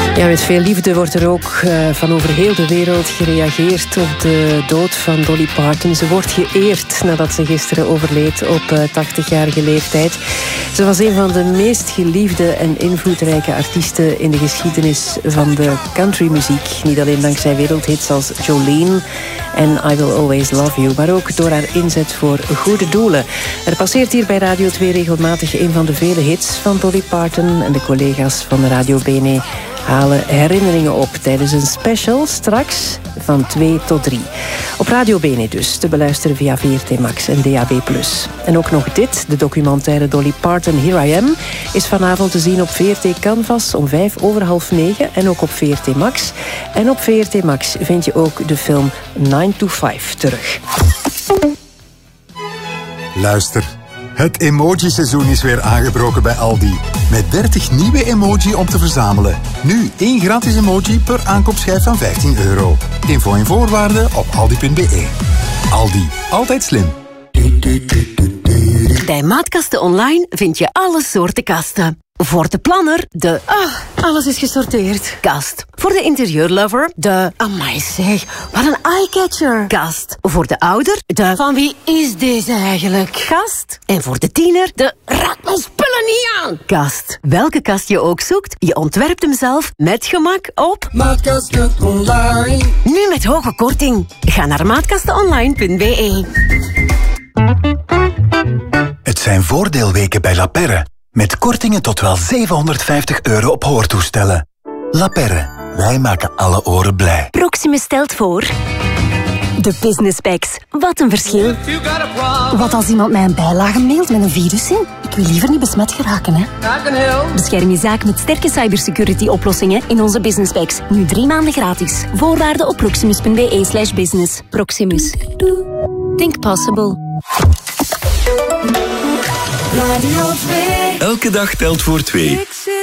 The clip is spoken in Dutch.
Ja, met veel liefde wordt er ook van over heel de wereld gereageerd op de dood van Dolly Parton. Ze wordt geëerd nadat ze gisteren overleed op 80-jarige leeftijd. Ze was een van de meest geliefde en invloedrijke artiesten in de geschiedenis van de countrymuziek. Niet alleen dankzij wereldhits als Jolene en I Will Always Love You, maar ook door haar inzet voor goede doelen. Er passeert hier bij Radio 2 regelmatig een van de vele hits van Dolly Parton en de collega's van Radio Bene halen herinneringen op tijdens een special straks van 2 tot 3. Op Radio Bene dus, te beluisteren via VRT Max en DAB+. En ook nog dit, de documentaire Dolly Parton Here I Am, is vanavond te zien op VRT Canvas om 9:05 en ook op VRT Max. En op VRT Max vind je ook de film 9 to 5 terug. Luister. Het emoji-seizoen is weer aangebroken bij Aldi. Met 30 nieuwe emoji om te verzamelen. Nu 1 gratis emoji per aankoopschijf van €15. Info en voorwaarden op aldi.be. Aldi, altijd slim. Bij Maatkasten Online vind je alle soorten kasten. Voor de planner, de alles is gesorteerd kast. Voor de interieurlover, de amai zeg, wat een eyecatcher kast. Voor de ouder, de van wie is deze eigenlijk kast. En voor de tiener, de raak mijn spullen niet aan kast. Welke kast je ook zoekt, je ontwerpt hem zelf met gemak op Maatkasten Online. Nu met hoge korting. Ga naar maatkastenonline.be. Het zijn voordeelweken bij La Perre. Met kortingen tot wel €750 op hoortoestellen. La Perre, wij maken alle oren blij. Proximus stelt voor... De Business Packs. Wat een verschil. Wat als iemand mij een bijlage mailt met een virus in? Ik wil liever niet besmet geraken, hè. Bescherm je zaak met sterke cybersecurity-oplossingen in onze Business Packs. Nu 3 maanden gratis. Voorwaarden op proximus.be/business. Proximus. Think possible. Radio 2. Elke dag telt voor 2.